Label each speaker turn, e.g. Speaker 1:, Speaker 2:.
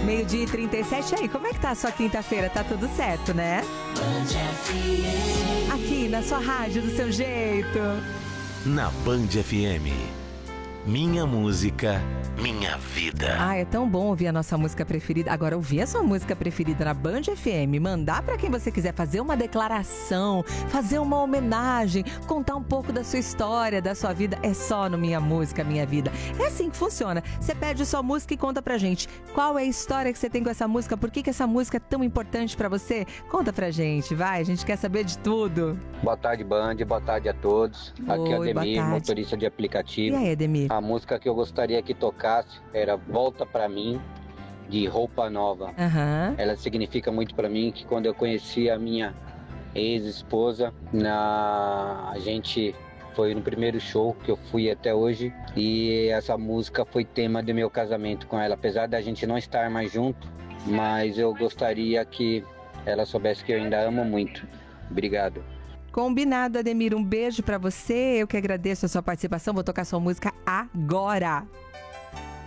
Speaker 1: 12h37, aí, como é que tá a sua quinta-feira? Tá tudo certo, né? Aqui na sua rádio, do seu jeito.
Speaker 2: Na Band FM. Minha música, minha vida.
Speaker 1: Ah, é tão bom ouvir a nossa música preferida. Agora, ouvir a sua música preferida na Band FM, mandar pra quem você quiser, fazer uma declaração, fazer uma homenagem, contar um pouco da sua história, da sua vida, é só no Minha Música, Minha Vida. É assim que funciona. Você pede sua música e conta pra gente. Qual é a história que você tem com essa música? Por que essa música é tão importante pra você? Conta pra gente, vai. A gente quer saber de tudo.
Speaker 3: Boa tarde, Band. Boa tarde a todos. Aqui é
Speaker 1: Oi,
Speaker 3: Ademir,
Speaker 1: boa tarde.
Speaker 3: motorista de aplicativo.
Speaker 1: E aí, Ademir?
Speaker 3: A música que eu gostaria que tocasse era Volta Pra Mim, de Roupa Nova.
Speaker 1: Aham.
Speaker 3: Ela significa muito pra mim, que quando eu conheci a minha ex-esposa, a gente foi no primeiro show que eu fui até hoje, e essa música foi tema do meu casamento com ela, apesar da gente não estar mais junto, mas eu gostaria que ela soubesse que eu ainda amo muito. Obrigado.
Speaker 1: Combinado, Ademir. Um beijo pra você. Eu que agradeço a sua participação. Vou tocar sua música agora.